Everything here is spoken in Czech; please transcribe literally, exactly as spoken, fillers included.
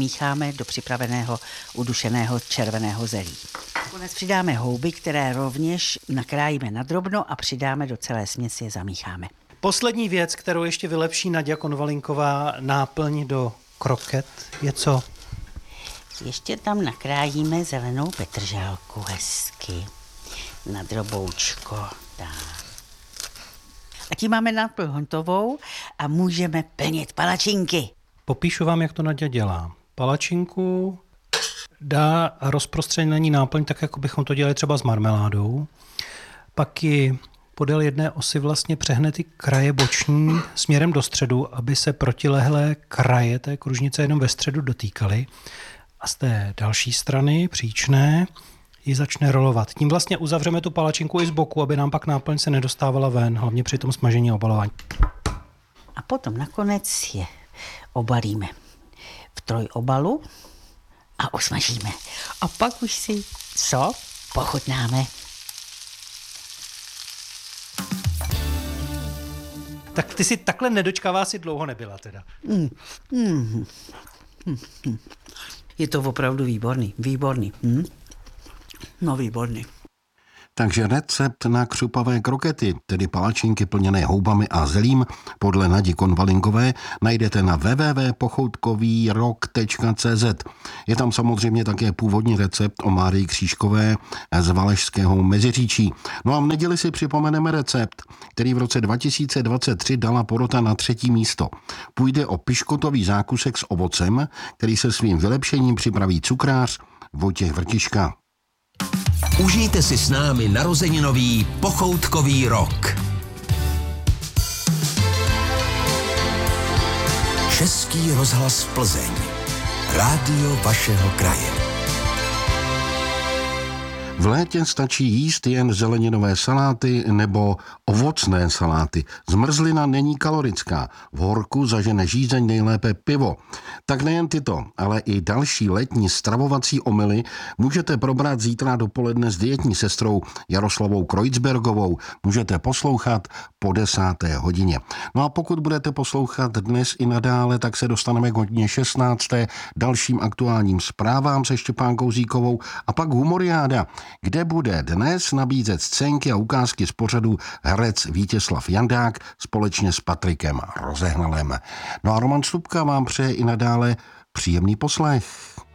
mícháme do připraveného udušeného červeného zelí. Nakonec přidáme houby, které rovněž nakrájíme na drobno a přidáme do celé směsi, je zamícháme. Poslední věc, kterou ještě vylepší Naďa Konvalinková náplň do kroket, je co? Ještě tam nakrájíme zelenou petržálku hezky na droboučko. Tak. A tím máme náplň hotovou a můžeme plnit palačinky. Popíšu vám, jak to Naďa dělá. Palačinku dá rozprostřený náplň, tak jako bychom to dělali třeba s marmeládou. Pak ji podél jedné osy vlastně přehne ty kraje boční směrem do středu, aby se protilehlé kraje té kružnice jenom ve středu dotýkaly. A z té další strany, příčné, ji začne rolovat. Tím vlastně uzavřeme tu palačinku i z boku, aby nám pak náplň se nedostávala ven, hlavně při tom smažení a obalování. A potom nakonec je obalíme v trojobalu a osmažíme. A pak už si co? Pochutnáme. Tak ty si takhle nedočkavá si dlouho nebyla teda. Mm, mm, mm, mm. Je to opravdu výborný, výborný. Hm? No výborný. Takže recept na křupavé krokety, tedy palačinky plněné houbami a zelím, podle Nadi Konvalinkové najdete na w w w tečka pochoutkovýrok tečka c z. Je tam samozřejmě také původní recept o Márii Křížkové z Valašského Meziříčí. No a v neděli si připomeneme recept, který v roce dva tisíce dvacet tři dala porota na třetí místo. Půjde o piškotový zákusek s ovocem, který se svým vylepšením připraví cukrář Vojtěch Vrtiška. Užijte si s námi narozeninový pochoutkový rok. Český rozhlas Plzeň. Rádio vašeho kraje. V létě stačí jíst jen zeleninové saláty nebo ovocné saláty. Zmrzlina není kalorická. V horku zažene žízeň nejlépe pivo. Tak nejen tyto, ale i další letní stravovací omyly můžete probrat zítra dopoledne s dietní sestrou Jaroslavou Kreutzbergovou. Můžete poslouchat po desáté hodině. No a pokud budete poslouchat dnes i nadále, tak se dostaneme k hodině šestnácté dalším aktuálním zprávám se Štěpánkou Zíkovou a pak humoriáda, kde bude dnes nabízet scénky a ukázky z pořadu herec Vítězslav Jandák společně s Patrikem Rozehnalem. No a Roman Stupka vám přeje i nadále příjemný poslech.